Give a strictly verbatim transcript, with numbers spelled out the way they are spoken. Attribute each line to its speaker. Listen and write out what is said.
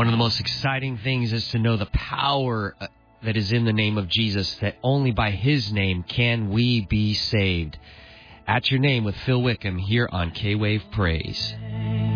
Speaker 1: One of the most exciting things is to know the power that is in the name of Jesus, that only by his name can we be saved. At Your Name with Phil Wickham here on K-Wave Praise.